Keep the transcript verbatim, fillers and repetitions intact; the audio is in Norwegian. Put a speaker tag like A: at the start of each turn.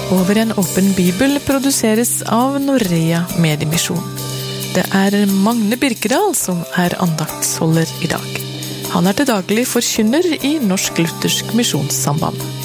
A: Over en åpen bibel produseres av Norea Mediemisjon. Det er Magne Birkedal som er andaktsholder i dag. Han er til daglig forkynner i Norsk Luthersk Misjonssamband.